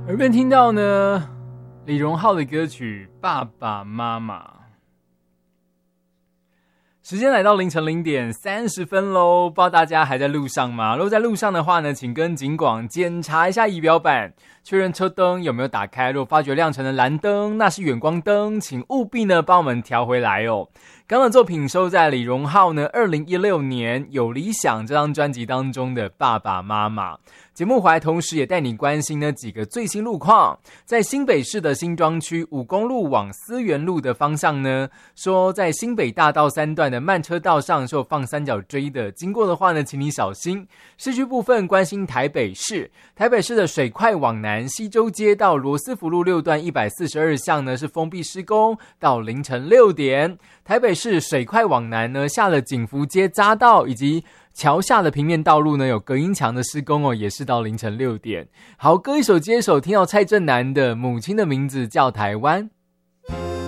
耳边听到呢李荣浩的歌曲《爸爸妈妈》。时间来到凌晨0:30咯，不知道大家还在路上吗？如果在路上的话呢，请跟警广检查一下仪表板，确认车灯有没有打开。如果发觉亮成的蓝灯，那是远光灯，请务必呢帮我们调回来哦。刚刚的作品收在李荣浩呢2016年《有理想》这张专辑当中的《爸爸妈妈》。节目回来同时也带你关心呢几个最新路况。在新北市的新庄区5公路往思源路的方向呢，说在新北大道3段的慢车道上是有放三角锥的，经过的话呢请你小心。市区部分关心台北市的水快往南西周街到罗斯福路6段142巷呢是封闭施工到凌晨6点。台北市水快往南呢，下了景福街匝道以及桥下的平面道路呢有隔音墙的施工哦，也是到凌晨6点。好，歌一首接一首，听到蔡振南的《母亲的名字叫台湾》。